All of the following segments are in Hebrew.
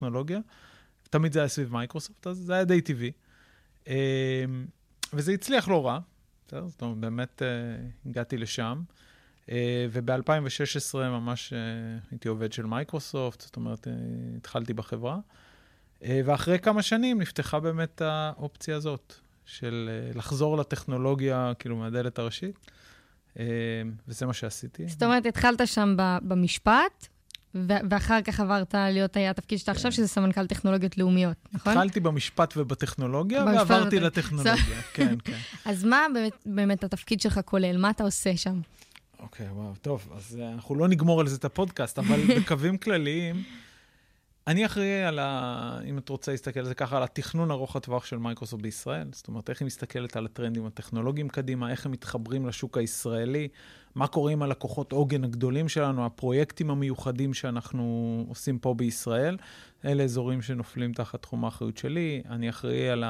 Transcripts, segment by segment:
טכנולוגיה. תמיד זה היה סביב מייקרוסופט, אז זה היה די טבעי. וזה הצליח לא רע. זאת אומרת, באמת הגעתי לשם. וב-2016 ממש הייתי עובד של מייקרוסופט, זאת אומרת, התחלתי בחברה. ואחרי כמה שנים נפתחה באמת האופציה הזאת, של לחזור לטכנולוגיה, כאילו מהדלת הראשית, וזה מה שעשיתי. זאת אומרת, התחלת שם במשפט, ואחר כך עברת להיות התפקיד שאתה עכשיו, שזה סמנכ"ל טכנולוגיות לאומיות, נכון? התחלתי במשפט ובטכנולוגיה, ועברתי לטכנולוגיה, כן, כן. אז מה באמת התפקיד שלך כולל? מה אתה עושה שם? אוקיי, וואו, טוב, אז אנחנו לא נגמור על זה את הפודקאסט, אבל בקווים כלליים, אני אחראי על אם את רוצה להסתכל על זה ככה, על התכנון ארוך הטווח של מייקרוסופט בישראל. זאת אומרת, איך היא מסתכלת על הטרנדים הטכנולוגיים קדימה, איך הם מתחברים לשוק הישראלי, מה קורה עם הלקוחות עוגן הגדולים שלנו, הפרויקטים המיוחדים שאנחנו עושים פה בישראל. אלה אזורים שנופלים תחת תחום האחריות שלי. אני אחראי על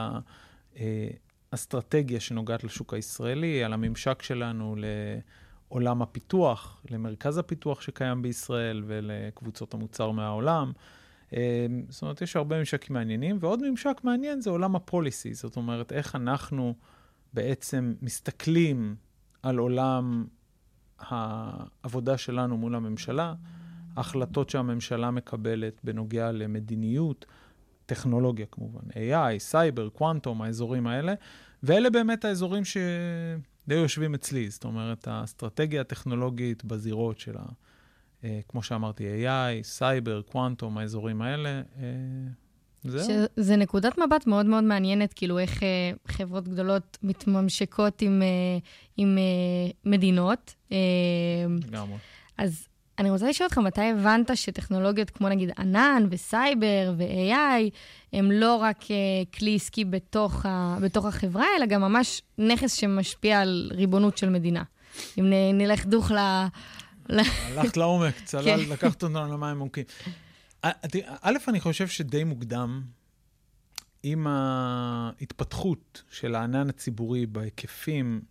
האסטרטגיה שנוגעת לשוק הישראלי, על הממשק שלנו לעולם הפיתוח, למרכז הפיתוח שקיים בישראל ולקבוצות המוצר מהעולם. זאת אומרת, יש הרבה ממשקים מעניינים, ועוד ממשק מעניין זה עולם הפוליסי. זאת אומרת, איך אנחנו בעצם מסתכלים על עולם העבודה שלנו מול הממשלה, ההחלטות שהממשלה מקבלת בנוגע למדיניות, טכנולוגיה כמובן, AI, סייבר, קוונטום, האזורים האלה, ואלה באמת האזורים שדי יושבים אצלי. זאת אומרת, האסטרטגיה הטכנולוגית בזירות שלה. כמו שאמרתי, AI, סייבר, קוונטום, האזורים האלה, זהו. זה נקודת מבט מאוד מאוד מעניינת, כאילו איך חברות גדולות מתממשקות עם מדינות. לגמרי. אז אני רוצה לשאול אותך, מתי הבנת שטכנולוגיות כמו נגיד ענן וסייבר ו-AI, הם לא רק כלי עסקי בתוך החברה, אלא גם ממש נכס שמשפיע על ריבונות של מדינה. אם נלך דוך הלכת לעומק, צלל, לקחת אותנו למים עמוקים. א', אני חושב שדי מוקדם, עם ההתפתחות של הענן הציבורי בהיקפים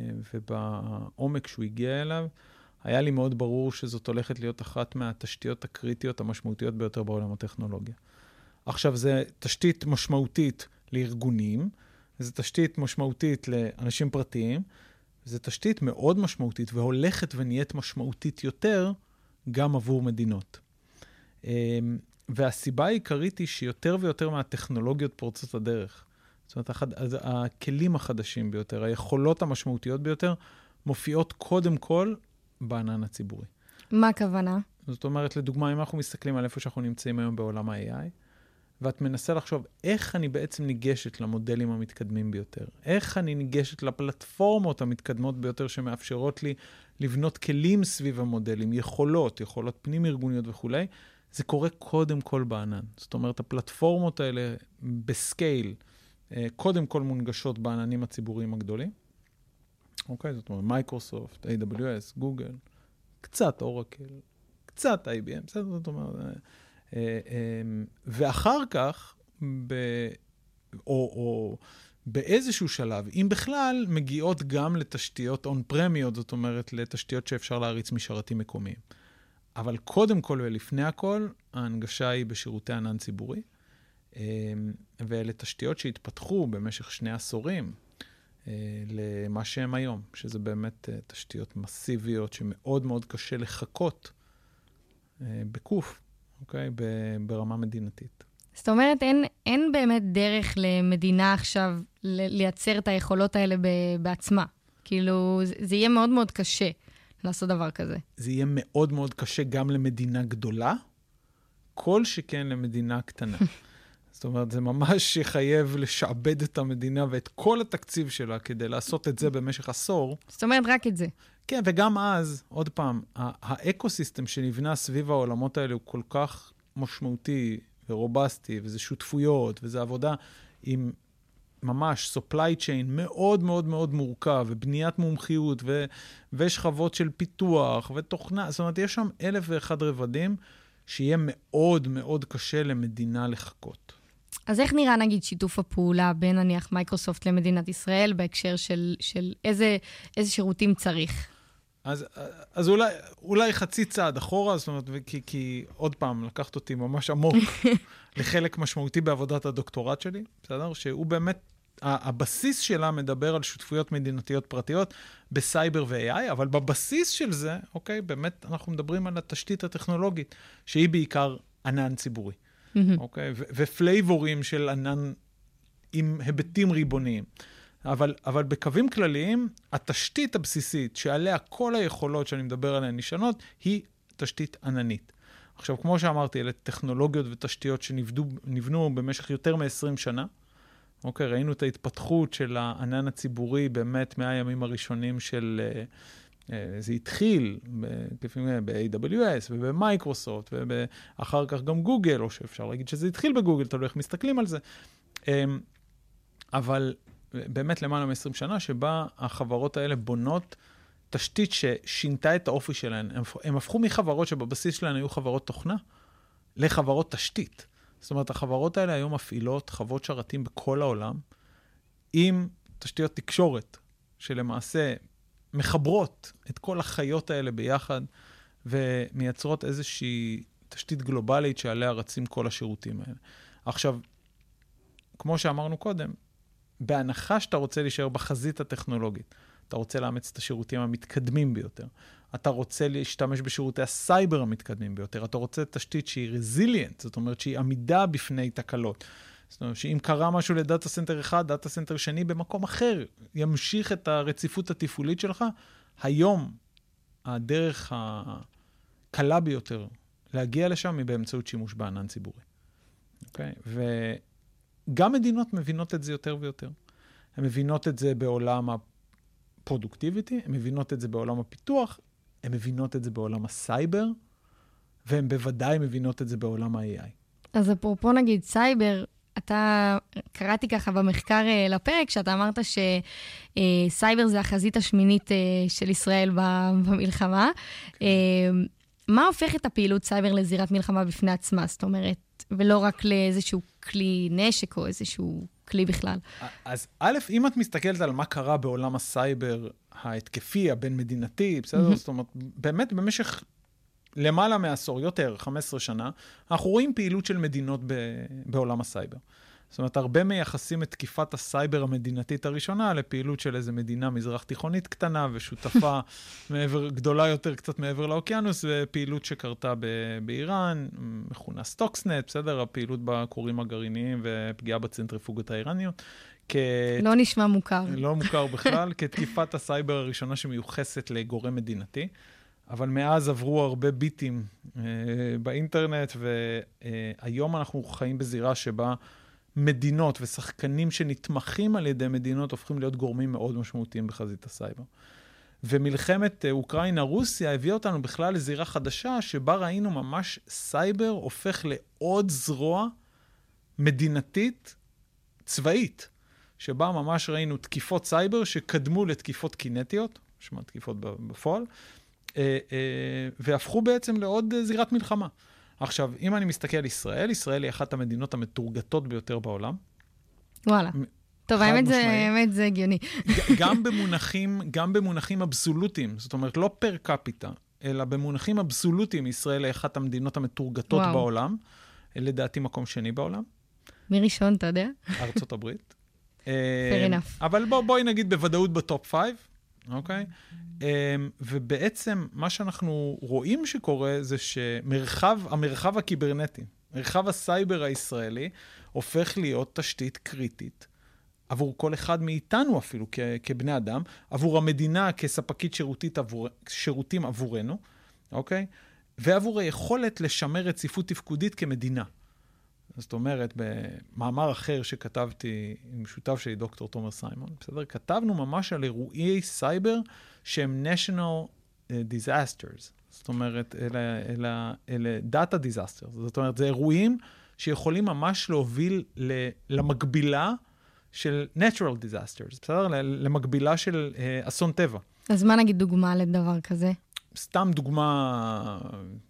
ובעומק שהוא הגיע אליו, היה לי מאוד ברור שזאת הולכת להיות אחת מהתשתיות הקריטיות המשמעותיות ביותר בעולם הטכנולוגיה. עכשיו, זו תשתית משמעותית לארגונים, זו תשתית משמעותית לאנשים פרטיים, זו תשתית מאוד משמעותית, והולכת ונהיית משמעותית יותר, גם עבור מדינות. והסיבה העיקרית היא שיותר ויותר מהטכנולוגיות פורצות הדרך. זאת אומרת, הכלים החדשים ביותר, היכולות המשמעותיות ביותר, מופיעות קודם כל בענן הציבורי. מה הכוונה? זאת אומרת, לדוגמה, אם אנחנו מסתכלים על איפה שאנחנו נמצאים היום בעולם ה-AI, ואת מנסה לחשוב איך אני בעצם ניגשת למודלים המתקדמים ביותר, איך אני ניגשת לפלטפורמות המתקדמות ביותר שמאפשרות לי לבנות כלים סביב המודלים, יכולות פנים-ארגוניות וכו'. זה קורה קודם כל בענן. זאת אומרת, הפלטפורמות האלה בסקייל, קודם כל מונגשות בעננים הציבוריים הגדולים. אוקיי, זאת אומרת, מייקרוסופט, AWS, גוגל, קצת אורקל, קצת IBM, זאת אומרת, ואחר כך, או באיזשהו שלב, אם בכלל, מגיעות גם לתשתיות און-פרמיות, זאת אומרת, לתשתיות שאפשר להריץ משרתים מקומיים. אבל קודם כל ולפני הכל, ההנגשה היא בשירותי ענן ציבורי, ואלה תשתיות שהתפתחו במשך 2 עשורים, למה שהם היום, שזה באמת תשתיות מסיביות, שמאוד מאוד קשה לחכות בקוף, אוקיי? ברמה מדינתית. זאת אומרת, אין באמת דרך למדינה עכשיו לייצר את היכולות האלה בעצמה. כאילו, זה יהיה מאוד מאוד קשה לעשות דבר כזה. זה יהיה מאוד מאוד קשה גם למדינה גדולה, כל שכן למדינה קטנה. זאת אומרת, זה ממש יחייב לשעבד את המדינה ואת כל התקציב שלה כדי לעשות את זה במשך עשור. זאת אומרת, רק את זה. כן, וגם אז, עוד פעם, האקוסיסטם שנבנה סביב העולמות האלה הוא כל כך משמעותי ורובסטי, וזה שותפויות, וזה עבודה עם ממש supply chain מאוד מאוד מאוד מורכב, ובניית מומחיות, ושכבות של פיתוח, ותוכנה. זאת אומרת, יש שם 1,001 רבדים, שיהיה מאוד מאוד קשה למדינה לחכות. אז איך נראה, נגיד, שיתוף הפעולה בין, נניח, מייקרוסופט למדינת ישראל, בהקשר של איזה שירותים צריך? אז אולי חצי צעד אחורה, זאת אומרת, כי עוד פעם לקחת אותי ממש עמוק לחלק משמעותי בעבודת הדוקטורט שלי, בסדר? שהוא באמת, הבסיס שלה מדבר על שותפויות מדינתיות פרטיות בסייבר ו-AI, אבל בבסיס של זה, אוקיי, באמת אנחנו מדברים על התשתית הטכנולוגית, שהיא בעיקר ענן ציבורי, אוקיי? ופלייבורים של ענן עם היבטים ריבוניים. אבל בקווים כלליים, התשתית הבסיסית שעליה כל היכולות שאני מדבר עליהן נשענות, היא תשתית עננית. עכשיו, כמו שאמרתי, אלה טכנולוגיות ותשתיות שנבנו במשך יותר מ-20 שנה. אוקיי, ראינו את ההתפתחות של הענן הציבורי באמת מהימים הראשונים של... זה התחיל ב-AWS ובמייקרוסופט, ואחר כך גם גוגל, או שאפשר להגיד שזה התחיל בגוגל, תלוי איך מסתכלים על זה. אבל... באמת למעלה מ-20 שנה, שבה החברות האלה בונות תשתית ששינתה את האופי שלהן. הם הפכו מחברות שבבסיס שלהן היו חברות תוכנה, לחברות תשתית. זאת אומרת, החברות האלה היום מפעילות חוות שרתים בכל העולם, עם תשתיות תקשורת, שלמעשה מחברות את כל החיות האלה ביחד, ומייצרות איזושהי תשתית גלובלית שעליה רצים כל השירותים האלה. עכשיו, כמו שאמרנו קודם, בהנחה שאתה רוצה להישאר בחזית הטכנולוגית, אתה רוצה לאמץ את השירותים המתקדמים ביותר, אתה רוצה להשתמש בשירותי הסייבר המתקדמים ביותר, אתה רוצה תשתית שהיא רזיליאנט, זאת אומרת שהיא עמידה בפני תקלות. זאת אומרת שאם קרה משהו לדאטה סנטר אחד, דאטה סנטר שני במקום אחר, ימשיך את הרציפות התפעולית שלך. היום הדרך הקלה ביותר להגיע לשם היא באמצעות שימוש בענן ציבורי. אוקיי? גם מדינות מבינות את זה יותר ויותר. הן מבינות את זה בעולם הפרודוקטיביטי, הן מבינות את זה בעולם הפיתוח, הן מבינות את זה בעולם הסייבר, והן בוודאי מבינות את זה בעולם ה-AI. אז אפרופו נגיד סייבר, אתה קראתי ככה במחקר לפרק, שאתה אמרת שסייבר זה החזית השמינית של ישראל במלחמה. מה הופך את הפעילות סייבר לזירת מלחמה בפני עצמה? זאת אומרת, ולא רק לאיזשהו כלי נשק או איזשהו כלי בכלל. אז א', אם את מסתכלת על מה קרה בעולם הסייבר ההתקפי, הבין-מדינתי, בסדר? זאת אומרת, באמת במשך למעלה מעשור, יותר, 15 שנה, אנחנו רואים פעילות של מדינות בעולם הסייבר. זאת אומרת, הרבה מייחסים את תקיפת הסייבר המדינתית הראשונה לפעילות של איזו מדינה מזרח תיכונית קטנה ושותפה גדולה יותר, קצת מעבר לאוקיינוס, ופעילות שקרתה באיראן, מכונה סטוקסנט, בסדר? הפעילות בכורים הגרעיניים ופגיעה בצנטריפוגות האיראניות. לא נשמע מוכר. לא מוכר בכלל, כתקיפת הסייבר הראשונה שמיוחסת לגורם מדינתי. אבל מאז עברו הרבה ביטים באינטרנט, והיום אנחנו חיים בזירה שבה מדינות ושחקנים שנתמכים על ידי מדינות הופכים להיות גורמים מאוד משמעותיים בחזית הסייבר. ומלחמת אוקראינה-רוסיה הביאה אותנו בכלל לזירה חדשה, שבה ראינו ממש סייבר הופך לעוד זרוע מדינתית צבאית, שבה ממש ראינו תקיפות סייבר שקדמו לתקיפות קינטיות, שמה תקיפות בפועל, והפכו בעצם לעוד זירת מלחמה. עכשיו, אם אני מסתכל על ישראל, ישראל היא אחת המדינות המתורגתות ביותר בעולם. וואלה. טוב, האמת זה הגיוני. גם במונחים אבסולוטיים, זאת אומרת, לא פר קפיטה, אלא במונחים אבסולוטיים, ישראל היא אחת המדינות המתורגתות בעולם, לדעתי מקום שני בעולם. מי ראשון, אתה יודע? ארצות הברית. Fair enough. אבל בואי נגיד בוודאות בטופ 5, אוקיי? ובעצם מה שאנחנו רואים שקורה זה שהמרחב הקיברנטי, מרחב הסייבר הישראלי, הופך להיות תשתית קריטית עבור כל אחד מאיתנו אפילו כבני אדם, עבור המדינה כספקית שירותים עבורנו, אוקיי? ועבור היכולת לשמר רציפות תפקודית כמדינה. זאת אומרת, במאמר אחר שכתבתי עם שותף שלי, דוקטור תומר סיימון, בסדר? כתבנו ממש על אירועי סייבר שהם national disasters. זאת אומרת, אלה data disasters. זאת אומרת, זה אירועים שיכולים ממש להוביל למקבילה של natural disasters, בסדר? למקבילה של אסון טבע. אז מה נגיד דוגמה לדבר כזה? סתם דוגמה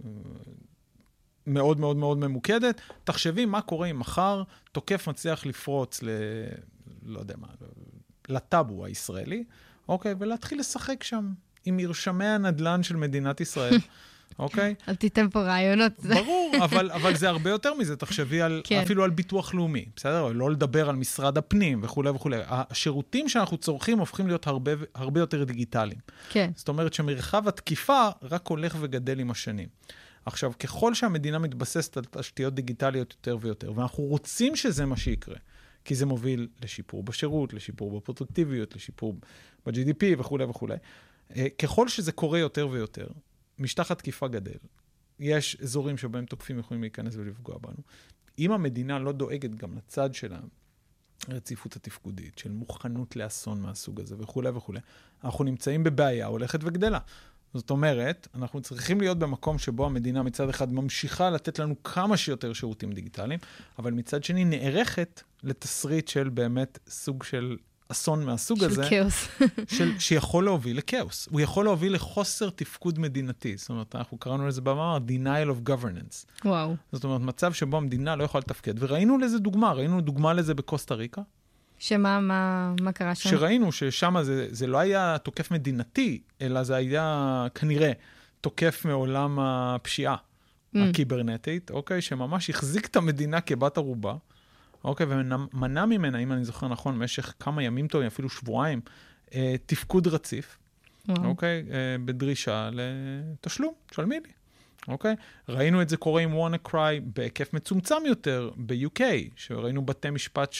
מאוד מאוד מאוד ממוקדת. תחשבי מה קורה אם מחר תוקף מצליח לפרוץ לא יודע מה, לטאבו הישראלי, אוקיי? ולהתחיל לשחק שם עם מרשמי הנדל"ן של מדינת ישראל. אוקיי? אל תיתן פה רעיונות. ברור, אבל זה הרבה יותר מזה. תחשבי אפילו על ביטוח לאומי, בסדר? לא לדבר על משרד הפנים וכו' וכו'. השירותים שאנחנו צורכים הופכים להיות הרבה יותר דיגיטליים. כן. זאת אומרת שמרחב התקיפה רק הולך וגדל עם השנים. עכשיו, ככל שהמדינה מתבססת על תשתיות דיגיטליות יותר ויותר, ואנחנו רוצים שזה מה שיקרה, כי זה מוביל לשיפור בשירות, לשיפור בפרודוקטיביות, לשיפור ב-GDP וכו' וכו'. ככל שזה קורה יותר ויותר, משטח התקיפה גדל. יש אזורים שבהם תוקפים יכולים להיכנס ולפגוע בנו. אם המדינה לא דואגת גם לצד של הרציפות התפקודית, של מוכנות לאסון מהסוג הזה וכו' וכו', אנחנו נמצאים בבעיה הולכת וגדלה. זאת אומרת, אנחנו צריכים להיות במקום שבו המדינה מצד אחד ממשיכה לתת לנו כמה שיותר שירותים דיגיטליים, אבל מצד שני נערכת לתסריט של באמת סוג של אסון מהסוג הזה. של כאוס. שיכול להוביל לכאוס. הוא יכול להוביל לחוסר תפקוד מדינתי. זאת אומרת, אנחנו קראנו לזה במאמר, denial of governance. וואו. זאת אומרת, מצב שבו המדינה לא יכולה לתפקד. וראינו לזה דוגמה. ראינו דוגמה לזה בקוסטה ריקה. מה קרה שם? שראינו ששם זה לא היה תוקף מדינתי, אלא זה היה כנראה תוקף מעולם הפשיעה הקיברנטית, אוקיי? שממש החזיק את המדינה כבת ערובה. אוקיי, ומנע ממנה, אם אני זוכר נכון, במשך כמה ימים טובים, אפילו שבועיים, תפקוד רציף, אוקיי, בדרישה לתשלום, שלמי לי, אוקיי? ראינו את זה קורה עם WannaCry בהיקף מצומצם יותר ב-UK, שראינו בתי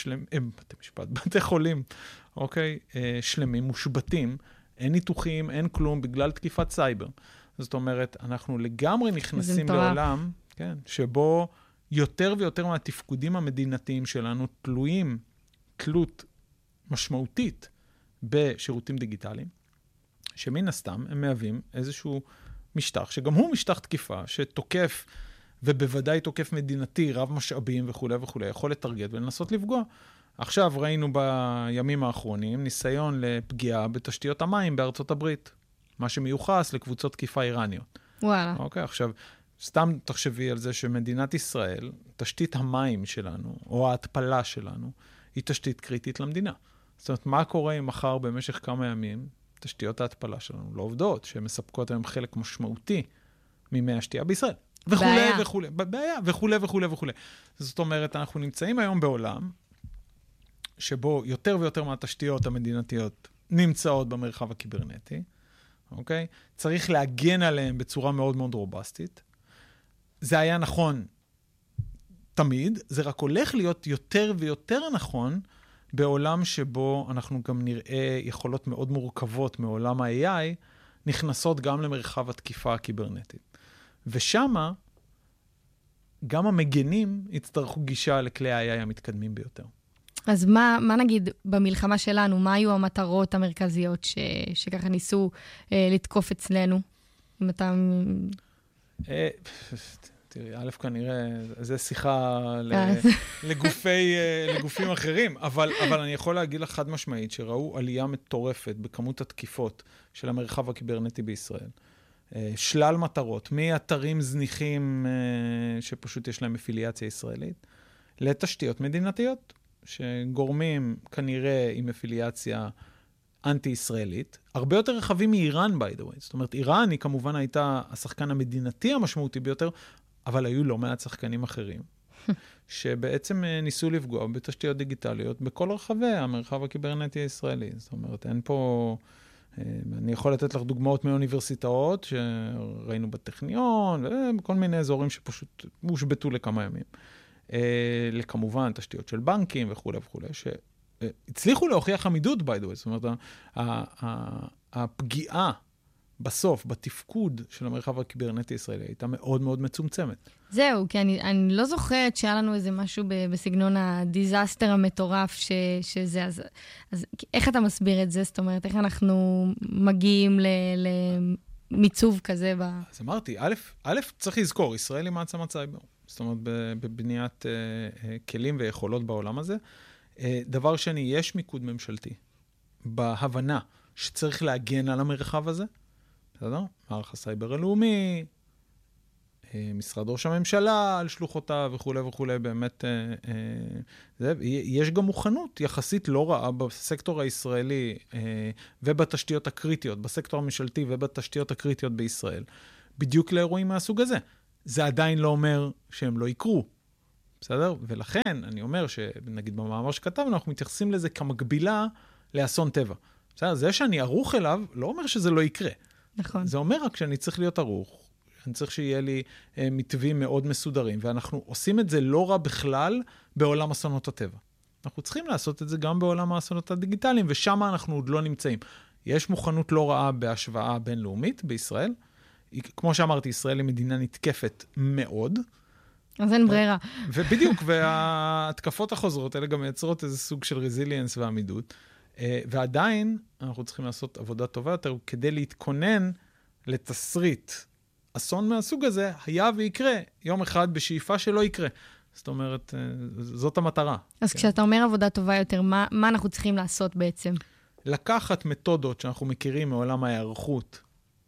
חולים, אוקיי, שלמים, מושבתים, אין ניתוחים, אין כלום, בגלל תקיפת סייבר. זאת אומרת, אנחנו לגמרי נכנסים לעולם, כן, שבו יותר ויותר מהתפקודים המדינתיים שלנו תלויים תלות משמעותית בשירותים דיגיטליים, שמן הסתם הם מהווים איזשהו משטח, שגם הוא משטח תקיפה, שתוקף, ובוודאי תוקף מדינתי, רב משאבים וכו' וכו', יכול לתרגט ולנסות לפגוע. עכשיו ראינו בימים האחרונים ניסיון לפגיעה בתשתיות המים בארצות הברית, מה שמיוחס לקבוצות תקיפה איראניות. וואלה. אוקיי, עכשיו, סתם תחשבי על זה שמדינת ישראל, תשתית המים שלנו, או ההתפלה שלנו, היא תשתית קריטית למדינה. זאת אומרת, מה קורה אם מחר במשך כמה ימים, תשתיות ההתפלה שלנו לא עובדות, שמספקות היום חלק משמעותי ממי השתייה בישראל. וכולי וכולי. בעיה, וכולי וכולי וכולי. זאת אומרת, אנחנו נמצאים היום בעולם, שבו יותר ויותר מהתשתיות המדינתיות נמצאות במרחב הקיברנטי, אוקיי? צריך להגן עליהם בצורה מאוד מאוד רובסטית. זה היה נכון תמיד, זה רק הולך להיות יותר ויותר נכון בעולם שבו אנחנו גם נראה יכולות מאוד מורכבות מעולם ה-AI, נכנסות גם למרחב התקיפה הקיברנטית. ושמה, גם המגנים יצטרכו גישה לכלי ה-AI המתקדמים ביותר. אז מה נגיד במלחמה שלנו, מה היו המטרות המרכזיות שככה ניסו לתקוף אצלנו? אם אתה... תראי, א' כנראה, זה שיחה לגופים אחרים, אבל אני יכול להגיד לך חד משמעית שראו עלייה מטורפת בכמות התקיפות של המרחב הקיברנטי בישראל. שלל מטרות, מאתרים זניחים שפשוט יש להם אפיליאציה ישראלית, לתשתיות מדינתיות, שגורמים כנראה עם אפיליאציה אנטי-ישראלית, הרבה יותר רחבים מאיראן, by the way. זאת אומרת, איראן היא כמובן הייתה השחקן המדינתי המשמעותי ביותר, אבל היו לא מעט שחקנים אחרים, שבעצם ניסו לפגוע בתשתיות דיגיטליות בכל רחבי המרחב הקיברנטי הישראלי. זאת אומרת, אין פה... אני יכול לתת לך דוגמאות מאוניברסיטאות, שראינו בטכניון, וכל מיני אזורים שפשוט הושבתו לכמה ימים. לכמובן, תשתיות של בנקים וכו' וכו', שהצליחו להוכיח עמידות, by the way. זאת אומרת, הפגיעה בסוף, בתפקוד של המרחב הקיברנטי הישראלי, הייתה מאוד מאוד מצומצמת. זהו, כי אני לא זוכרת שהיה לנו איזה משהו בסגנון הדיזסטר המטורף שזה, אז איך אתה מסביר את זה? זאת אומרת, איך אנחנו מגיעים למיצוב כזה? אז אמרתי, א', צריך לזכור, ישראל היא מעצמת סייבר. זאת אומרת, בבניית כלים ויכולות בעולם הזה. דבר שני, יש מיקוד ממשלתי בהבנה שצריך להגן על המרחב הזה. בסדר? מערך הסייבר הלאומי, משרד ראש הממשלה על שלוחותיו וכו' וכו', באמת, יש גם מוכנות יחסית לא רעה בסקטור הישראלי ובתשתיות הקריטיות, בסקטור הממשלתי ובתשתיות הקריטיות בישראל, בדיוק לאירועים מהסוג הזה. זה עדיין לא אומר שהם לא יקרו, בסדר? ולכן אני אומר שנגיד במאמר שכתבנו, אנחנו מתייחסים לזה כמקבילה לאסון טבע. בסדר? זה שאני ערוך אליו לא אומר שזה לא יקרה. נכון. זה אומר רק שאני צריך להיות ערוך, אני צריך שיהיה לי מתווים מאוד מסודרים, ואנחנו עושים את זה לא רע בכלל בעולם אסונות הטבע. אנחנו צריכים לעשות את זה גם בעולם האסונות הדיגיטליים, ושם אנחנו עוד לא נמצאים. יש מוכנות לא רעה בהשוואה בינלאומית בישראל. כמו שאמרתי, ישראל היא מדינה נתקפת מאוד. אז אין ברירה. ובדיוק, וההתקפות החוזרות האלה גם מייצרות איזה סוג של רזיליאנס ועמידות. ועדיין אנחנו צריכים לעשות עבודה טובה יותר כדי להתכונן לתסריט. אסון מהסוג הזה היה ויקרה יום אחד בשאיפה שלא יקרה. זאת אומרת, זאת המטרה. אז כשאתה אומר עבודה טובה יותר, מה אנחנו צריכים לעשות בעצם? לקחת מתודות שאנחנו מכירים מעולם ההיערכות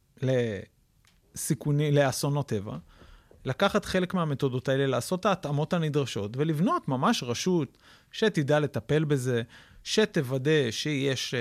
לאסונות טבע, לקחת חלק מהמתודות האלה, לעשות את ההתאמות הנדרשות, ולבנות ממש רשות שתדע לטפל בזה, שתוודא שיש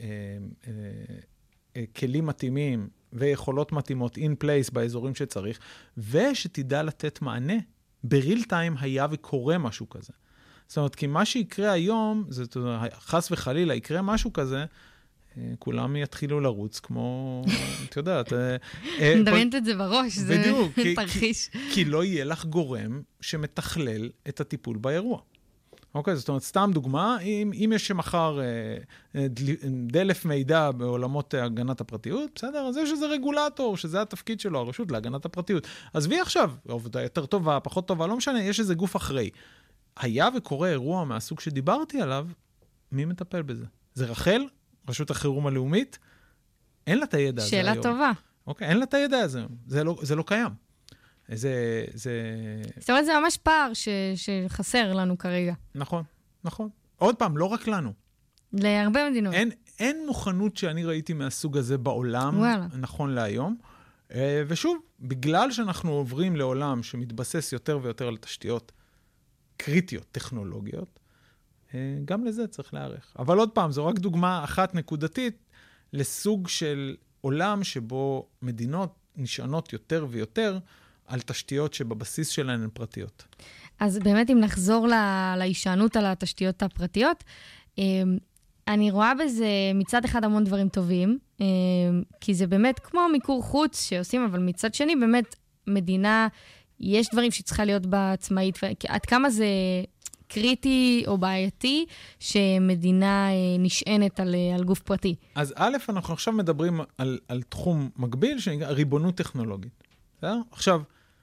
כלים מתאימים ויכולות מתאימות in place באזורים שצריך, ושתדע לתת מענה בריל טיים היה וקורה משהו כזה. זאת אומרת, כי מה שיקרה היום, זה חס וחלילה יקרה משהו כזה, כולם יתחילו לרוץ כמו, אתה יודע, מדמיינת את זה בראש, זה תרחיש. כי לא יהיה לך גורם שמתכלל את הטיפול באירוע. אוקיי, זאת אומרת, סתם דוגמה, אם יש שמחר דלף מידע בעולמות הגנת הפרטיות, בסדר, אז יש איזה רגולטור, שזה התפקיד שלו, הרשות להגנת הפרטיות. אז וי עכשיו, עובדה יותר טובה, פחות טובה, לא משנה, יש איזה גוף אחרי. היה וקורה אירוע מהסוג שדיברתי עליו, מי מטפל בזה? זה רחל? רשות החירום הלאומית? אין לה את הידע הזה היום. שאלה טובה. אוקיי, אין לה את הידע הזה. זה לא קיים. זאת אומרת, זה ממש פער שחסר לנו כרגע. נכון, נכון. עוד פעם, לא רק לנו. להרבה מדינות. אין מוכנות שאני ראיתי מהסוג הזה בעולם, נכון להיום. ושוב, בגלל שאנחנו עוברים לעולם שמתבסס יותר ויותר על תשתיות קריטיות, טכנולוגיות, גם לזה צריך להערך. אבל עוד פעם, זו רק דוגמה אחת נקודתית לסוג של עולם שבו מדינות נשענות יותר ויותר על תשתיות שבבסיס שלהן הן פרטיות. אז באמת, אם נחזור להישענות על התשתיות הפרטיות, אני רואה בזה מצד אחד המון דברים טובים, כי זה באמת כמו מיקור חוץ שעושים, אבל מצד שני, באמת, מדינה, יש דברים שצריכה להיות בה עצמאית, עד כמה זה קריטי או בעייתי שמדינה נשענת על גוף פרטי. אז א', אנחנו עכשיו מדברים על תחום מקביל שנקרא ריבונות טכנולוגית. עכשיו,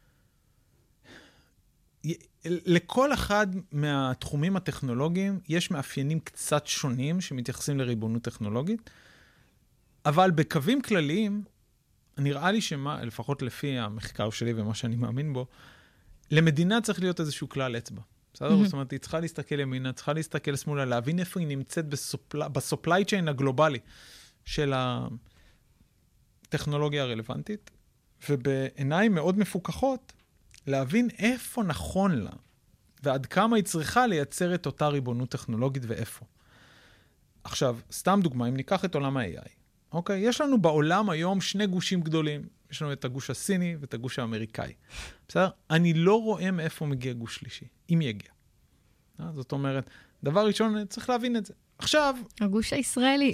לכל אחד מהתחומים הטכנולוגיים יש מאפיינים קצת שונים שמתייחסים לריבונות טכנולוגית, אבל בקווים כלליים, נראה לי לפחות לפי המחקר שלי ומה שאני מאמין בו, למדינה צריך להיות איזשהו כלל אצבע. בסדר? זאת אומרת, היא צריכה להסתכל ימינה, צריכה להסתכל שמאלה, להבין איפה היא נמצאת בסופליי צ'יין הגלובלי של הטכנולוגיה הרלוונטית, ובעיניים מאוד מפוקחות, להבין איפה נכון לה, ועד כמה היא צריכה לייצר את אותה ריבונות טכנולוגית ואיפה. עכשיו, סתם דוגמה, אם ניקח את עולם ה-AI, אוקיי? יש לנו בעולם היום שני גושים גדולים. יש לנו את הגוש הסיני ואת הגוש האמריקאי. בסדר? אני לא רואה מאיפה מגיע גוש שלישי, אם יגיע. זאת אומרת, דבר ראשון, צריך להבין את זה. עכשיו... הגוש הישראלי.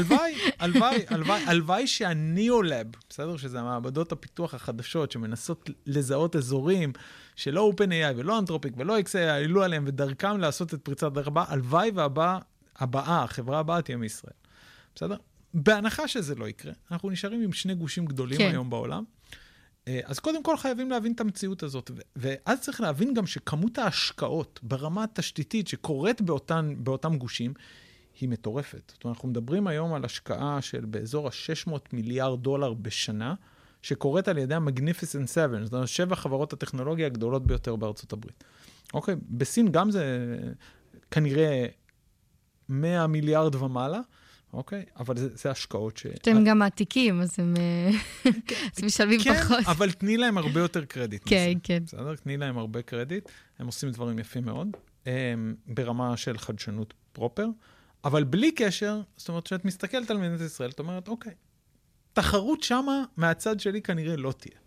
הלוואי שהניאולאב, בסדר? שזה המעבדות הפיתוח החדשות שמנסות לזהות אזורים שלא OpenAI ולא אנתרופיק ולא XAI העלו עליהם ודרכם לעשות את פריצת דרך הבאה, הלוואי החברה הבאה תהיה מישראל. בסדר? בהנחה שזה לא יקרה, אנחנו נשארים עם שני גושים גדולים היום בעולם, אז קודם כל חייבים להבין את המציאות הזאת, ואז צריך להבין גם שכמות ההשקעות ברמה התשתיתית שקורית באותם גושים, היא מטורפת. זאת אומרת, אנחנו מדברים היום על השקעה של באזור ה-$600 מיליארד בשנה, שקורית על ידי ה-Magnificent Seven, זאת אומרת, 7 חברות הטכנולוגיה הגדולות ביותר בארצות הברית. אוקיי, בסין גם זה כנראה 100 מיליארד ומעלה, אוקיי? אבל זה השקעות ש... אתם גם מעתיקים, אז הם משלבים פחות. כן, אבל תני להם הרבה יותר קרדיט. כן, כן. בסדר? תני להם הרבה קרדיט. הם עושים דברים יפים מאוד, ברמה של חדשנות פרופר, אבל בלי קשר, זאת אומרת, כשאת מסתכלת על מדינת ישראל, את אומרת, אוקיי, תחרות שמה מהצד שלי כנראה לא תהיה.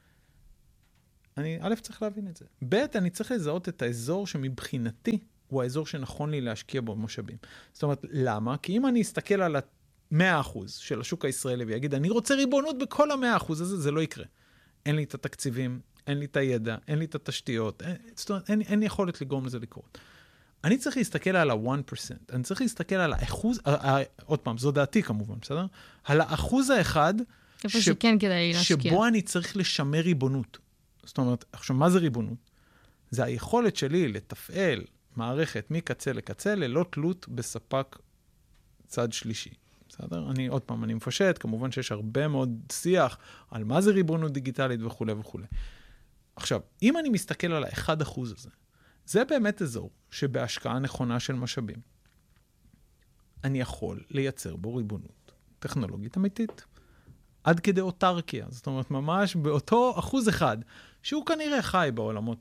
אני, א', צריך להבין את זה. ב', אני צריך לזהות את האזור שמבחינתי הוא האזור שנכון לי להשקיע בו משאבים. זאת אומרת, למה? כי אם אני אסתכל על 100% של השוק הישראלי ויגיד, אני רוצה ריבונות בכל 100% הזה, זה לא יקרה. אין לי את התקציבים, אין לי את הידע, אין לי את התשתיות, זאת אומרת, אין יכולת לגרום לזה לקרות. אני צריך להסתכל על ה-1%, אני צריך להסתכל על האחוז, עוד פעם, זו דעתי כמובן, בסדר? על האחוז האחד, איפה שכן כדאי להשקיע. שבו אני צריך לשמר ריבונות. זאת אומרת, עכשיו, מה זה ריבונות? זה היכולת שלי לתפעל מערכת מקצה לקצה, ללא תלות בספק צד שלישי. בסדר? עוד פעם, אני מפשט, כמובן שיש הרבה מאוד שיח על מה זה ריבונות דיגיטלית וכו' וכו'. עכשיו, אם אני מסתכל על ה-1% הזה, זה באמת אזור שבהשקעה נכונה של משאבים, אני יכול לייצר בו ריבונות טכנולוגית אמיתית. עד כדי אוטרקיה. זאת אומרת, ממש באותו 1%, שהוא כנראה חי בעולמות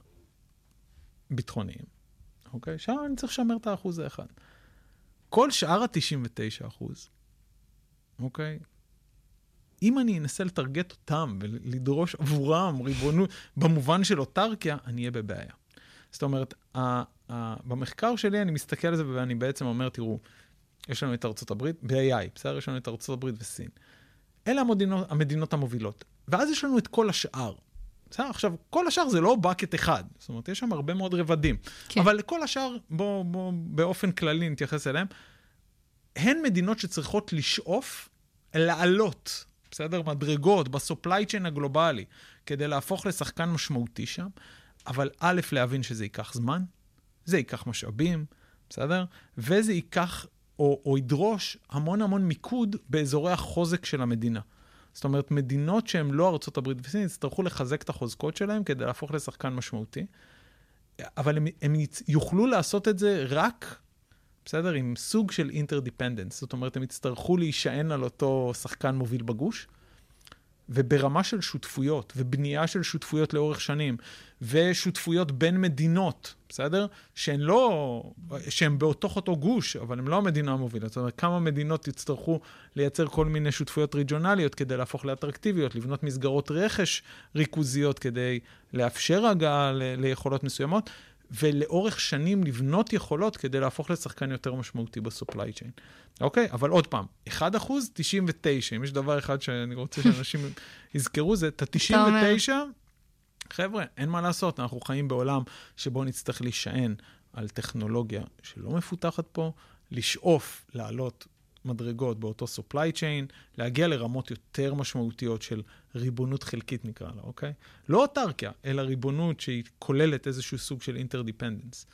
הביטחוניים. אוקיי? שם אני צריך לשמר את ה1%. כל שאר ה-99%, אוקיי? אם אני אנסה לטרגט אותם ולדרוש עבורם ריבונות במובן של אוטרקיה, אני אהיה בבעיה. זאת אומרת, במחקר שלי אני מסתכל על זה ואני בעצם אומר, תראו, יש לנו את ארצות הברית, ב-AI, בסדר? יש לנו את ארצות הברית וסין. אלה המדינות המובילות. ואז יש לנו את כל השאר. בסדר? עכשיו, כל השאר זה לא בקט אחד. זאת אומרת, יש שם הרבה מאוד רבדים. כן. אבל לכל השאר, בוא באופן כללי נתייחס אליהם, הן מדינות שצריכות לשאוף, לעלות, בסדר? מדרגות, בסופליי צ'יין הגלובלי, כדי להפוך לשחקן משמעותי שם, אבל א', להבין שזה ייקח זמן, זה ייקח משאבים, בסדר? וזה ייקח, או ידרוש המון מיקוד באזורי החוזק של המדינה. זאת אומרת, מדינות שהן לא ארצות הברית וסין, יצטרכו לחזק את החוזקות שלהם כדי להפוך לשחקן משמעותי, אבל הם יוכלו לעשות את זה רק, בסדר? עם סוג של אינטרדיפנדנס. זאת אומרת, הם יצטרכו להישען על אותו שחקן מוביל בגוש, וברמה של שותפויות, ובנייה של שותפויות לאורך שנים, ושותפויות בין מדינות, בסדר? שהן באותוך אותו גוש, אבל הן לא המדינה המובילת. זאת אומרת, כמה מדינות יצטרכו לייצר כל מיני שותפויות ריג'ונליות, כדי להפוך לאטרקטיביות, לבנות מסגרות רכש ריכוזיות, כדי לאפשר הגעה ליכולות מסוימות, ולאורך שנים לבנות יכולות, כדי להפוך לשחקן יותר משמעותי בסופליי צ'יין. אוקיי? אבל עוד פעם, 1%, 99. אם יש דבר אחד שאני רוצה שאנשים יזכרו, זה את ה-99, חבר'ה, אין מה לעשות. אנחנו חיים בעולם שבו נצטרך להישען על טכנולוגיה שלא מפותחת פה, לשאוף, לעלות מדרגות באותו supply chain, להגיע לרמות יותר משמעותיות של ריבונות חלקית נקרא לה, אוקיי? לא אוטרקיה, אלא ריבונות שהיא כוללת איזשהו סוג של interdependence.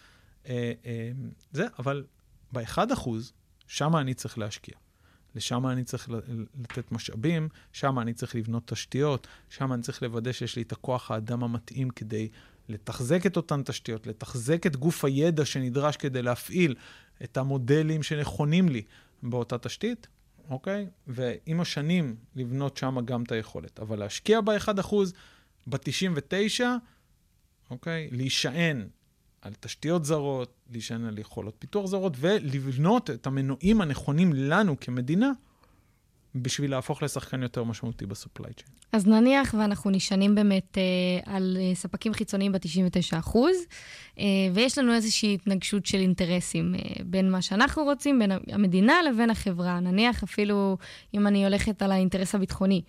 אבל ב-1%, שם אני צריך להשקיע. לשם אני צריך לתת משאבים, שם אני צריך לבנות תשתיות, שם אני צריך לוודא שיש לי את הכוח האדם המתאים כדי לתחזק את אותן תשתיות, לתחזק את גוף הידע שנדרש כדי להפעיל את המודלים שנכונים לי באותה תשתית, אוקיי? ועם השנים לבנות שם גם את היכולת. אבל להשקיע ב-1%, ב-99%, אוקיי? להישען על תשתיות זרות, להישען על יכולות פיתוח זרות, ולבנות את המנועים הנכונים לנו כמדינה, בשביל להפוך לשחקן יותר משמעותי בסופליי צ'יין. אז נניח ואנחנו נשענים באמת על ספקים חיצוניים ב-99%, ויש לנו איזושהי התנגשות של אינטרסים בין מה שאנחנו רוצים, בין המדינה לבין החברה. נניח אפילו אם אני הולכת על האינטרס הביטחוני,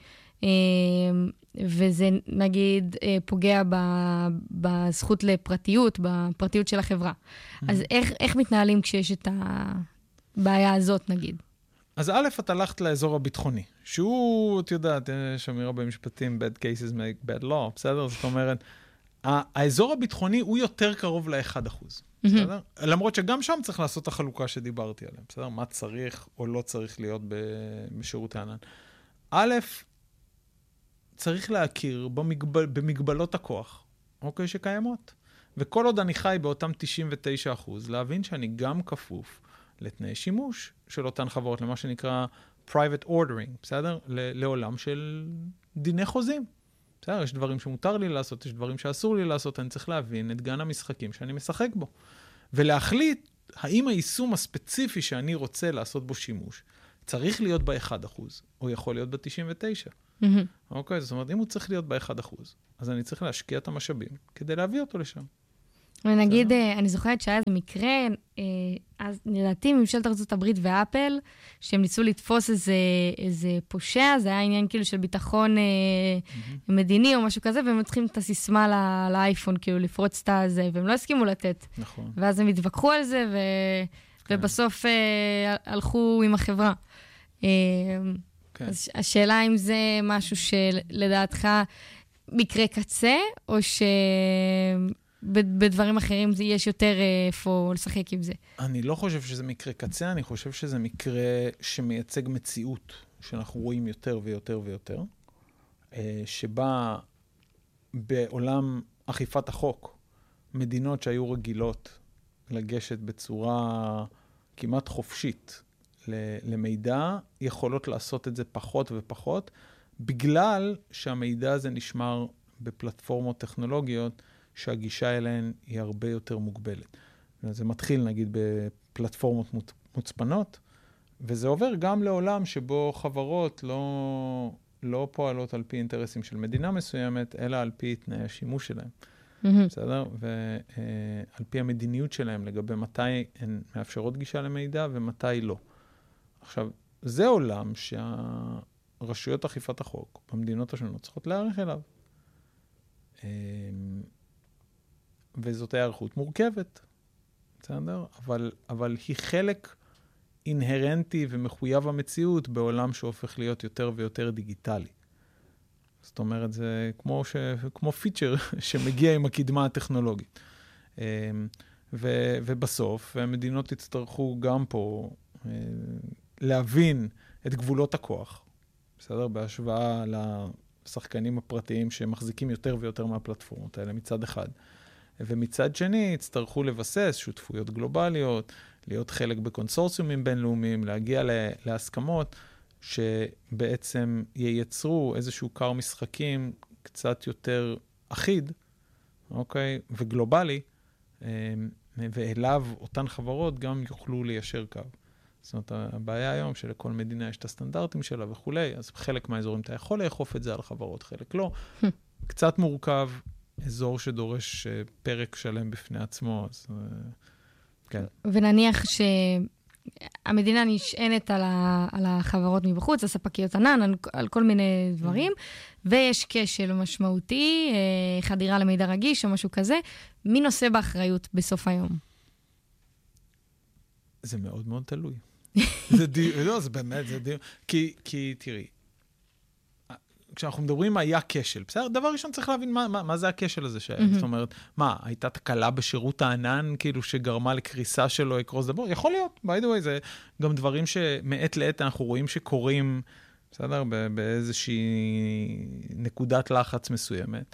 וזה נגיד פוגע בזכות לפרטיות, בפרטיות של החברה. אז איך מתנהלים כשיש את הבעיה הזאת נגיד? אז א', את הלכת לאזור הביטחוני, שהוא, את יודעת, יש אמירה במשפטים, bad cases make bad law, בסדר? זאת אומרת, האזור הביטחוני הוא יותר קרוב ל-1%, בסדר? למרות שגם שם צריך לעשות את החלוקה שדיברתי עליה, בסדר? מה צריך או לא צריך להיות בשירותי ענן. א', צריך להכיר במגבלות הכוח, אוקיי, שקיימות. וכל עוד אני חי באותם 99%, להבין שאני גם כפוף לתנאי שימוש של אותן חברות, למה שנקרא private ordering, בסדר? לעולם של דיני חוזים. בסדר? יש דברים שמותר לי לעשות, יש דברים שאסור לי לעשות, אני צריך להבין את גן המשחקים שאני משחק בו. ולהחליט האם היישום הספציפי שאני רוצה לעשות בו שימוש, צריך להיות ב-1%, או יכול להיות ב-99%. אוקיי, זאת אומרת, אם הוא צריך להיות ב-1%, אז אני צריך להשקיע את המשאבים כדי להביא אותו לשם. ונגיד, אני זוכרת שהיה איזה מקרה, אז לדעתי ממשלת ארצות הברית ואפל, שהם ניסו לתפוס איזה פושע, זה היה עניין כאילו של ביטחון מדיני או משהו כזה, והם צריכים את הסיסמה לאייפון, כאילו לפרוץ את הזה, והם לא הסכימו לתת. נכון. ואז הם התווכחו על זה, ובסוף הלכו עם החברה. אז השאלה אם זה משהו שלדעתך מקרה קצה, או בדברים אחרים יש יותר איפה לשחק עם זה. אני לא חושב שזה מקרה קצה, אני חושב שזה מקרה שמייצג מציאות, שאנחנו רואים יותר ויותר ויותר, שבה בעולם אכיפת החוק, מדינות שהיו רגילות לגשת בצורה כמעט חופשית למידע, יכולות לעשות את זה פחות ופחות, בגלל שהמידע הזה נשמר בפלטפורמות טכנולוגיות, שהגישה אליהן היא הרבה יותר מוגבלת. זה מתחיל, נגיד, בפלטפורמות מוצפנות, וזה עובר גם לעולם שבו חברות לא פועלות על פי אינטרסים של מדינה מסוימת, אלא על פי תנאי השימוש שלהם. בסדר? ועל פי המדיניות שלהם לגבי מתי הן מאפשרות גישה למידע ומתי לא. עכשיו, זה עולם שהרשויות אכיפת החוק במדינות השונות צריכות להערך אליו. וזאת הערכות מורכבת, בסדר? אבל היא חלק אינהרנטי ומחויב המציאות בעולם שהופך להיות יותר ויותר דיגיטלי. זאת אומרת, זה כמו פיצ'ר שמגיע עם הקדמה הטכנולוגית. ובסוף, המדינות יצטרכו גם פה להבין את גבולות הכוח, בסדר? בהשוואה לשחקנים הפרטיים שמחזיקים יותר ויותר מהפלטפורמות האלה מצד אחד. ומצד שני, יצטרכו לבסס שותפויות גלובליות, להיות חלק בקונסורסיומים בינלאומיים, להגיע להסכמות שבעצם ייצרו איזשהו קר משחקים קצת יותר אחיד, אוקיי? וגלובלי, ואליו אותן חברות גם יוכלו ליישר קו. זאת אומרת, הבעיה היום שלכל מדינה יש את הסטנדרטים שלה וכולי, אז חלק מהאזורים אתה יכול לאכוף את זה על חברות, חלק לא. קצת מורכב, אזור שדורש פרק שלם בפני עצמו, אז כן. ונניח שהמדינה נשענת על החברות מבחוץ, הספקיות ענן, על כל מיני דברים, ויש כשל משמעותי, חדירה למידע רגיש או משהו כזה, מי נושא באחריות בסוף היום? זה מאוד מאוד תלוי. לא, זה באמת, זה דיון. כי תראי, כשאנחנו מדברים מה היה כשל, בסדר? דבר ראשון צריך להבין מה זה הכשל הזה שהיה. זאת אומרת, מה, הייתה תקלה בשירות הענן, כאילו שגרמה לקריסה שלו, אקרוס דבר? יכול להיות, by the way, זה גם דברים שמעת לעת אנחנו רואים שקורים, בסדר? באיזושהי נקודת לחץ מסוימת.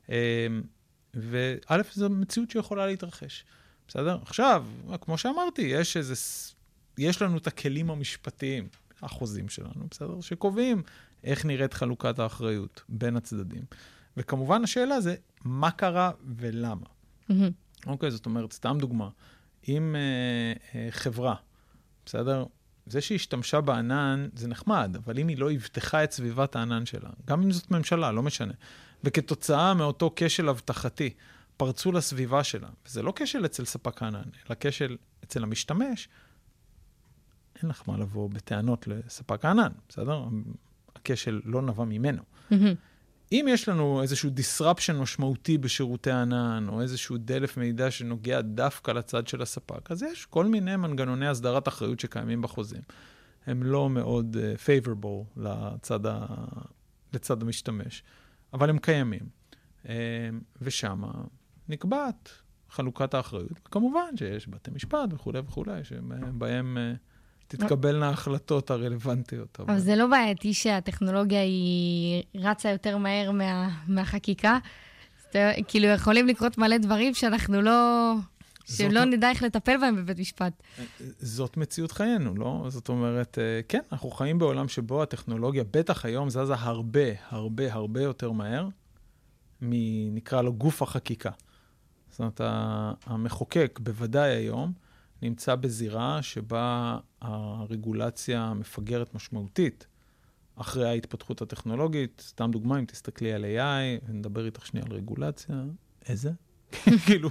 וא', זו מציאות שיכולה להתרחש. בסדר? עכשיו, כמו שאמרתי, יש לנו את הכלים המשפטיים, החוזים שלנו, בסדר? שקובעים איך נראית חלוקת האחריות בין הצדדים. וכמובן השאלה זה, מה קרה ולמה? אוקיי, זאת אומרת, סתם דוגמה, אם חברה, בסדר? זה שהשתמשה בענן זה נחמד, אבל אם היא לא הבטחה את סביבת הענן שלה, גם אם זאת ממשלה, לא משנה, וכתוצאה מאותו כשל הבטחתי, פרצו לסביבה שלה, וזה לא כשל אצל ספק הענן, אלא כשל אצל המשתמש, אין לך מה לבוא בטענות לספק הענן, בסדר? הכשל לא נבע ממנו. אם יש לנו איזשהו disruption משמעותי בשירותי הענן, או איזשהו דלף מידע שנוגע דווקא לצד של הספק, אז יש כל מיני מנגנוני הסדרת אחריות שקיימים בחוזים. הם לא מאוד favorable לצד המשתמש, אבל הם קיימים. ושם נקבעת חלוקת האחריות. וכמובן שיש בתי משפט וכו' וכו', שבהם תתקבלנה ההחלטות הרלוונטיות. אבל זה לא בעייתי שהטכנולוגיה היא רצה יותר מהר מהחקיקה. כאילו יכולים לקרות מלא דברים שאנחנו לא... שלא נדע איך לטפל בהם בבית משפט. זאת מציאות חיינו, לא? זאת אומרת, כן, אנחנו חיים בעולם שבו הטכנולוגיה, בטח היום, זזה הרבה יותר מהר, נקרא לו גוף החקיקה. זאת אומרת, המחוקק בוודאי היום נמצא בזירה שבה הרגולציה מפגרת משמעותית אחרי ההתפתחות הטכנולוגית. סתם דוגמה, אם תסתכלי על AI, ונדבר איתך שנייה על רגולציה, איזה? כאילו...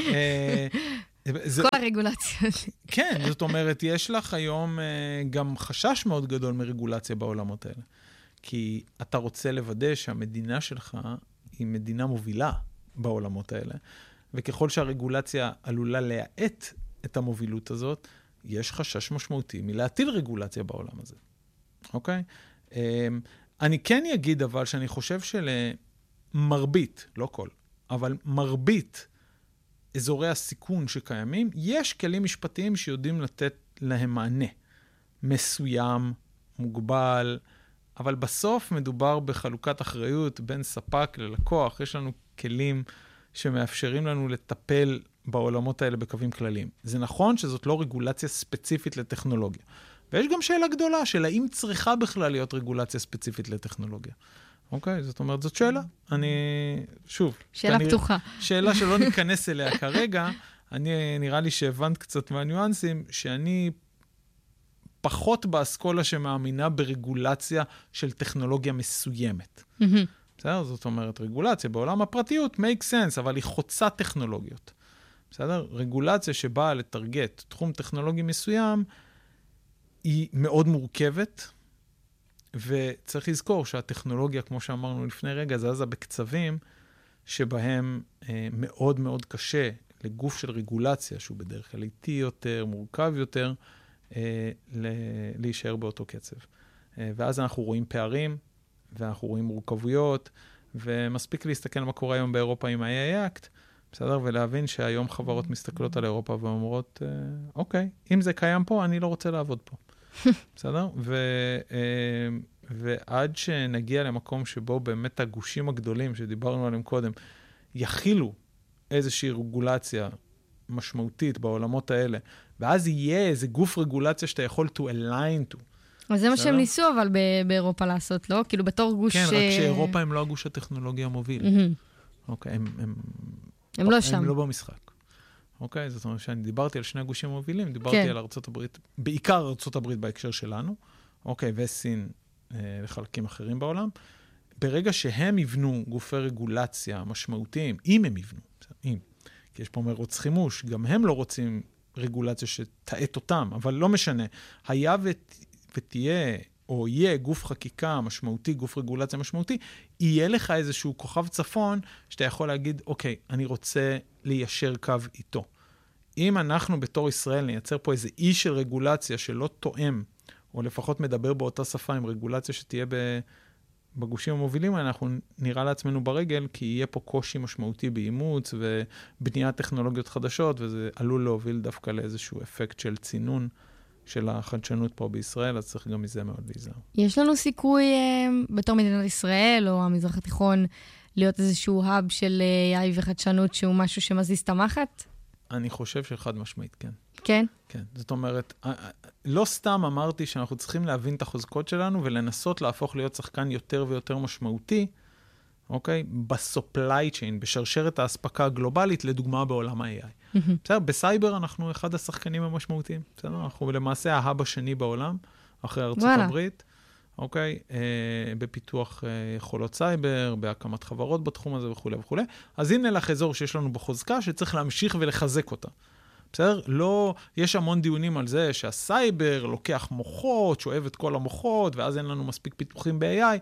כל הרגולציות. כן, זאת אומרת, יש לך היום גם חשש מאוד גדול מרגולציה בעולמות האלה. כי אתה רוצה לוודא שהמדינה שלך היא מדינה מובילה בעולמות האלה. וככל שהרגולציה עלולה להאט את המובילות הזאת, יש חשש משמעותי מלהטיל רגולציה בעולם הזה. אוקיי? אני כן אגיד אבל שאני חושב שלמרבית, לא כל, אבל מרבית אזורי הסיכון שקיימים, יש כלים משפטיים שיודעים לתת להם מענה. מסוים, מוגבל, אבל בסוף מדובר בחלוקת אחריות בין ספק ללקוח. יש לנו כלים שמאפשרים לנו לטפל בעולמות האלה בקווים כלליים. זה נכון שזאת לא רגולציה ספציפית לטכנולוגיה. ויש גם שאלה גדולה של האם צריכה בכלל להיות רגולציה ספציפית לטכנולוגיה. אוקיי, זאת אומרת, זאת שאלה. שוב. שאלה פתוחה. שאלה שלא ניכנס אליה כרגע. נראה לי שהבנת קצת מהניואנסים, שאני פחות באסכולה שמאמינה ברגולציה של טכנולוגיה מסוימת. בסדר? זאת אומרת, רגולציה בעולם הפרטיות make sense, אבל היא חוצה טכנולוגיות. בסדר? רגולציה שבאה לטרגט תחום טכנולוגי מסוים, היא מאוד מורכבת, וצריך לזכור שהטכנולוגיה, כמו שאמרנו לפני רגע, זזה בקצבים שבהם מאוד מאוד קשה לגוף של רגולציה, שהוא בדרך כלל איטי יותר, מורכב יותר, להישאר באותו קצב. ואז אנחנו רואים פערים, ואנחנו רואים מורכבויות, ומספיק להסתכל מה קורה היום באירופה עם ה-AI Act, בסדר? ולהבין שהיום חברות מסתכלות על אירופה ואומרות, אוקיי, אם זה קיים פה, אני לא רוצה לעבוד פה. בסדר? ועד שנגיע למקום שבו באמת הגושים הגדולים שדיברנו עליהם קודם, יכילו איזושהי רגולציה משמעותית בעולמות האלה, ואז יהיה איזה גוף רגולציה שאתה יכול to align to. אז זה מה שהם ניסו אבל באירופה לעשות, לא? כאילו בתור גוש... כן, רק שאירופה הם לא הגוש הטכנולוגיה המוביל. אוקיי, הם לא שם. הם לא במשחק. אוקיי, זאת אומרת שאני דיברתי על שני הגושים המובילים, דיברתי על ארצות הברית, בעיקר ארצות הברית בהקשר שלנו, אוקיי, וסין לחלקים אחרים בעולם. ברגע שהם יבנו גופי רגולציה משמעותיים, אם הם יבנו, אם, כי יש פה מרוץ חימוש, גם הם לא רוצים רגולציה שתעט אותם, אבל לא משנה. היה ותהיה, או יהיה גוף חקיקה משמעותי, גוף רגולציה משמעותי, יהיה לך איזשהו כוכב צפון, שאתה יכול להגיד, אוקיי, אני רוצה ליישר קו איתו. אם אנחנו בתור ישראל נייצר פה איזה אי של רגולציה שלא תואם, או לפחות מדבר באותה שפה עם רגולציה שתהיה בגושים המובילים, אנחנו נראה לעצמנו ברגל, כי יהיה פה קושי משמעותי באימוץ, ובניית טכנולוגיות חדשות, וזה עלול להוביל דווקא לאיזשהו אפקט של צינון, של החדשנות פה בישראל, אז צריך גם מזה מאוד להיזהר. יש לנו סיכוי בתור מדינת ישראל, או המזרח התיכון, להיות איזשהו האב של AI וחדשנות, שהוא משהו שמזיז את המחט? אני חושב שחד משמעית, כן. כן? כן. זאת אומרת, לא סתם אמרתי שאנחנו צריכים להבין את החוזקות שלנו, ולנסות להפוך להיות שחקן יותר ויותר משמעותי, אוקיי? בסופליי צ'יין, בשרשרת האספקה הגלובלית, לדוגמה בעולם ה-AI. בסדר? בסייבר אנחנו אחד השחקנים המשמעותיים. בסדר? אנחנו למעשה ההאב השני בעולם, אחרי ארצות הברית. אוקיי? בפיתוח יכולות סייבר, בהקמת חברות בתחום הזה וכו' וכו'. אז הנה לך אזור שיש לנו בחוזקה, שצריך להמשיך ולחזק אותה. בסדר? לא, יש המון דיונים על זה שהסייבר לוקח מוחות, שואב את כל המוחות, ואז אין לנו מספיק פיתוחים ב-AI.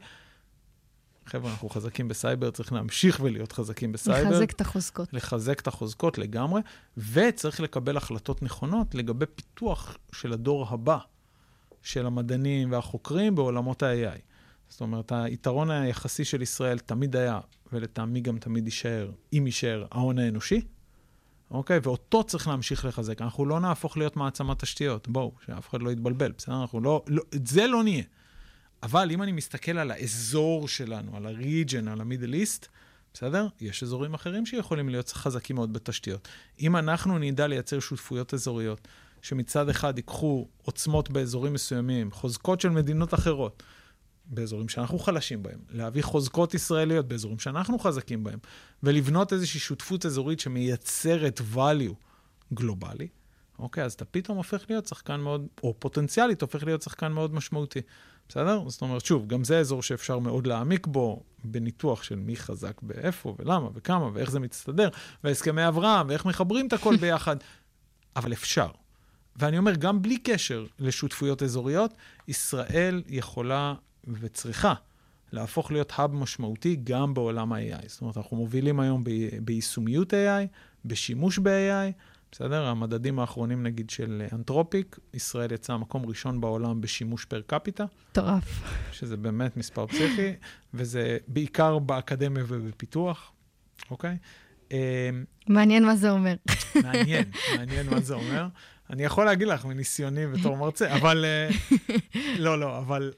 חבר'ה, אנחנו חזקים בסייבר, צריך להמשיך ולהיות חזקים בסייבר. לחזק את החוזקות. לחזק את החוזקות לגמרי, וצריך לקבל החלטות נכונות לגבי פיתוח של הדור הבא, של המדענים והחוקרים בעולמות ה-AI. זאת אומרת, היתרון היחסי של ישראל תמיד היה, ולטעמי גם תמיד יישאר, אם יישאר, ההון האנושי, אוקיי? ואותו צריך להמשיך לחזק. אנחנו לא נהפוך להיות מעצמת תשתיות. בואו, שאף אחד לא יתבלבל. בסדר? אנחנו לא, את זה לא נהיה. אבל אם אני מסתכל על האזור שלנו, על הריג'ן, על המידל איסט, בסדר? יש אזורים אחרים שיכולים להיות חזקים מאוד בתשתיות. אם אנחנו נדע לייצר שותפויות אזוריות, שמצד אחד ייקחו עוצמות באזורים מסוימים, חוזקות של מדינות אחרות, באזורים שאנחנו חלשים בהם, להביא חוזקות ישראליות באזורים שאנחנו חזקים בהם, ולבנות איזושהי שותפות אזורית שמייצרת value גלובלי, אוקיי, אז אתה פתאום הופך להיות שחקן מאוד, או פוטנציאלית הופך להיות שחקן מאוד משמעותי. בסדר? זאת אומרת, שוב, גם זה אזור שאפשר מאוד להעמיק בו, בניתוח של מי חזק באיפה, ולמה, וכמה, ואיך זה מצטדר, והסכמי אברהם, ואיך מחברים את הכל ביחד. אבל אפשר. ואני אומר, גם בלי קשר לשותפויות אזוריות, ישראל יכולה וצריכה להפוך להיות hub משמעותי גם בעולם ה-AI. זאת אומרת, אנחנו מובילים היום ביישומיות AI, בשימוש ב-AI, בסדר? המדדים האחרונים, נגיד, של אנתרופיק, ישראל יצא מקום ראשון בעולם בשימוש פר קפיטה. טורף. שזה באמת מספר פסיכי, וזה בעיקר באקדמיה ובפיתוח, אוקיי? מעניין מה זה אומר. מעניין מה זה אומר. אני יכול להגיד לך מניסיוני בתור מרצה, אבל לא, אבל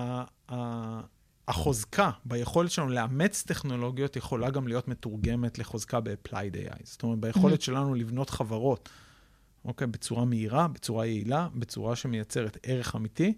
החוזקה ביכולת שלנו לאמץ טכנולוגיות יכולה גם להיות מתורגמת לחוזקה ב-Applied AI. זאת אומרת, ביכולת שלנו לבנות חברות, אוקיי, בצורה מהירה, בצורה יעילה, בצורה שמייצרת ערך אמיתי,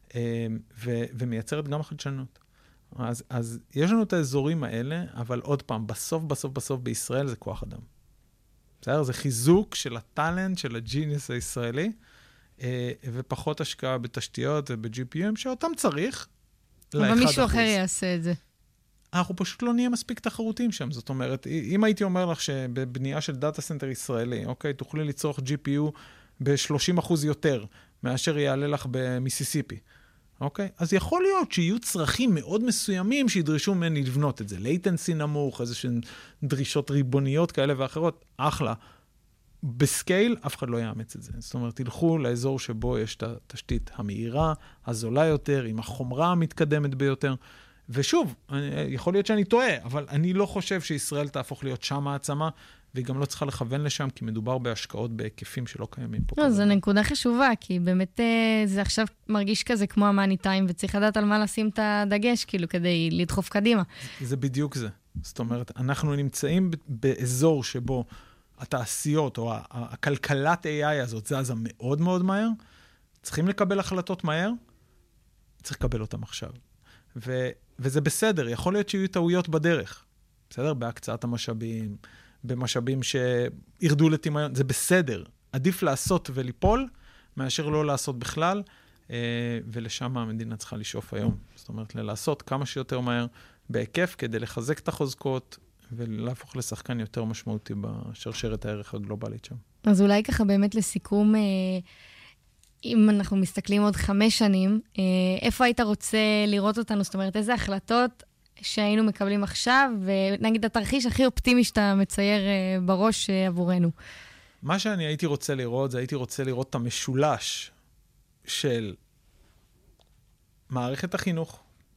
ומייצרת גם חדשנות. אז יש לנו את האזורים האלה, אבל עוד פעם, בסוף בישראל זה כוח אדם. בסדר? זה חיזוק של הטלנט, של הג'יניוס הישראלי, ופחות השקעה בתשתיות וב-GPUים, שאותם צריך, אבל מישהו אחר יעשה את זה. אנחנו פשוט לא נהיה מספיק תחרותיים שם. זאת אומרת, אם הייתי אומר לך שבבנייה של דאטה סנטר ישראלי, אוקיי, תוכלי לצורך GPU ב-30% יותר, מאשר יעלה לך במיסיסיפי. אוקיי? אז יכול להיות שיהיו צרכים מאוד מסוימים שידרשו ממני לבנות את זה. latency נמוך, איזושהי דרישות ריבוניות כאלה ואחרות, אחלה. בסקייל, אף אחד לא יאמץ את זה. זאת אומרת, תלכו לאזור שבו יש את התשתית המהירה, הזולה יותר, עם החומרה המתקדמת ביותר. ושוב, יכול להיות שאני טועה, אבל אני לא חושב שישראל תהפוך להיות שם העצמה, והיא גם לא צריכה לכוון לשם, כי מדובר בהשקעות בהיקפים שלא קיימים פה. לא, זו נקודה חשובה, כי באמת זה עכשיו מרגיש כזה כמו המאני טיים, וצריך לדעת על מה לשים את הדגש, כאילו, כדי לדחוף קדימה. זה בדיוק זה. זאת אומרת, אנחנו נמצאים באזור שבו התעשיות, או הכלכלת AI הזאת, זזה מאוד מאוד מהר, צריכים לקבל החלטות מהר, צריך לקבל אותם עכשיו. וזה בסדר, יכול להיות שיהיו טעויות בדרך. בסדר? בהקצאת המשאבים, במשאבים שירדו לטמיון, זה בסדר. עדיף לעשות וליפול, מאשר לא לעשות בכלל, ולשם המדינה צריכה לשאוף היום. זאת אומרת, לעשות כמה שיותר מהר בהיקף, כדי לחזק את החוזקות, ולהפוך לשחקן יותר משמעותי בשרשרת הערך הגלובלית שם. אז אולי ככה באמת לסיכום, אם אנחנו מסתכלים עוד 5 שנים, איפה היית רוצה לראות אותנו? זאת אומרת, איזה החלטות שהיינו מקבלים עכשיו, ונגיד התרחיש הכי אופטימי שאתה מצייר בראש עבורנו. מה שאני הייתי רוצה לראות, זה הייתי רוצה לראות את המשולש של מערכת החינוך,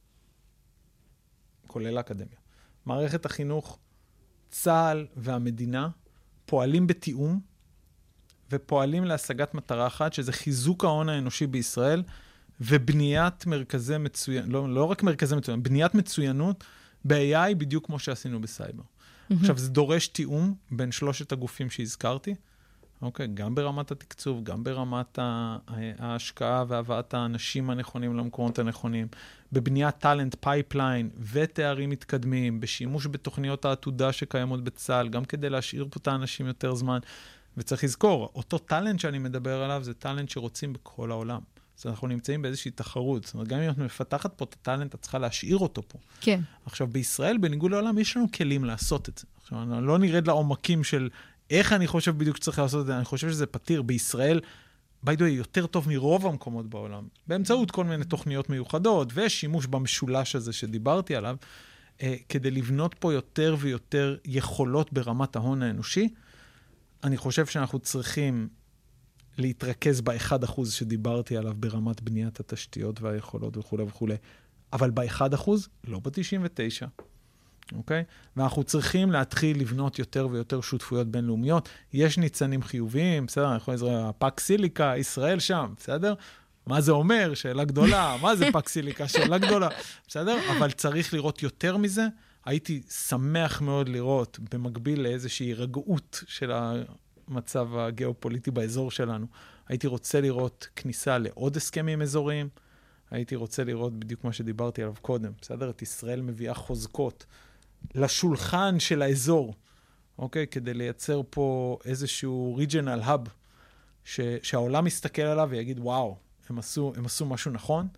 כולל האקדמיה. מערכת החינוך, צה"ל והמדינה פועלים בתיאום, ופועלים להשגת מטרה אחת, שזה חיזוק ההון האנושי בישראל, ובניית מרכזי מצוינות, לא רק מרכזי מצוינות, בניית מצוינות ב-AI בדיוק כמו שעשינו בסייבר. עכשיו, זה דורש תיאום בין 3 הגופים שהזכרתי, אוקיי? גם ברמת התקצוב, גם ברמת ההשקעה והבאת האנשים הנכונים למקומות הנכונים, בבניית טלנט פייפליין ותארים מתקדמים, בשימוש בתוכניות העתודה שקיימות בצה"ל, גם כדי להשאיר פה את האנשים יותר זמן. וצריך לזכור, אותו טלנט שאני מדבר עליו, זה טלנט שרוצים בכל העולם. אז אנחנו נמצאים באיזושהי תחרות. זאת אומרת, גם אם את מפתחת פה את הטלנט, את צריכה להשאיר אותו פה. כן. עכשיו, בישראל, בניגוד לעולם, יש לנו כלים לעשות את זה. עכשיו, אני לא נרד לעומקים של איך אני חושב בדיוק שצריך לעשות את זה. אני חושב שזה פתיר. בישראל, ביידוי, יותר טוב מרוב המקומות בעולם. באמצעות כל מיני תוכניות מיוחדות, ושימוש במשולש הזה שדיברתי עליו, כדי לבנות פה יותר ויותר יכולות ברמת ההון האנושי. אני חושב שאנחנו צריכים להתרכז ב1% שדיברתי עליו ברמת בניית התשתיות והיכולות וכו' וכו'. אבל ב1%, לא ב99. אוקיי? ואנחנו צריכים להתחיל לבנות יותר ויותר שותפויות בינלאומיות. יש ניצנים חיוביים, בסדר? אני יכול לזרוע, פאק סיליקה, ישראל שם, בסדר? מה זה אומר? שאלה גדולה. מה זה פאק סיליקה? שאלה גדולה. בסדר? אבל צריך לראות יותר מזה. הייתי שמח מאוד לראות, במקביל לאיזושהי רגעות של המצב הגיאופוליטי באזור שלנו, הייתי רוצה לראות כניסה לעוד הסכמים אזוריים, הייתי רוצה לראות בדיוק מה שדיברתי עליו קודם, בסדר? את ישראל מביאה חוזקות לשולחן של האזור, אוקיי? כדי לייצר פה איזשהו regional hub, שהעולם מסתכל עליו ויגיד, וואו, הם עשו משהו נכון,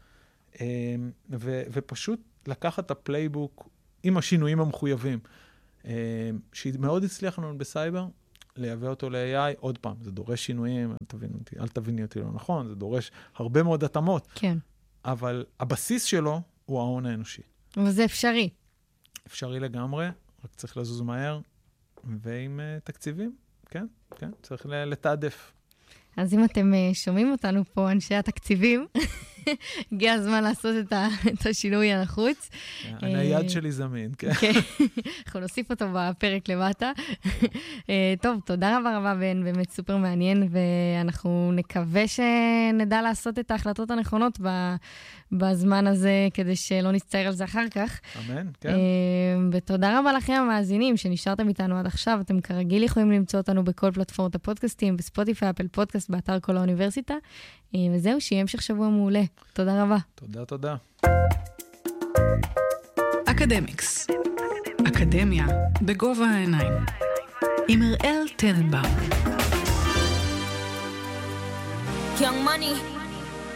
ופשוט לקחת את הפלייבוק עם השינויים המחויבים, שמאוד הצליח לנו בסייבר, לייבא אותו ל-AI, עוד פעם, זה דורש שינויים, אל תביני אותי לא נכון, זה דורש הרבה מאוד התאמות. כן. אבל הבסיס שלו הוא ההון האנושי. וזה אפשרי. אפשרי לגמרי, רק צריך לזוז מהר, ועם תקציבים, כן, צריך לתעדף. אז אם אתם שומעים אותנו פה, אנשי התקציבים, הגיע הזמן לעשות את השינוי הנחוץ. היד שלי זמין, כן. אנחנו נוסיף אותו בפרק למטה. טוב, תודה רבה, בן, באמת סופר מעניין, ואנחנו נקווה שנדע לעשות את ההחלטות הנכונות בזמן הזה, כדי שלא נצטער על זה אחר כך. אמן, כן. ותודה רבה לכם המאזינים שנשארתם איתנו עד עכשיו. אתם כרגיל יכולים למצוא אותנו בכל פלטפורמות הפודקאסטים, בספוטיפיי, אפל פודקאסט, באתר כל האוניברסיטה. וזהו, שיהיה המשך שבוע מעולה. תודה רבה. תודה. אקדמיקס. אקדמיה בגובה העיניים. עם אראל טננבאום. Young Money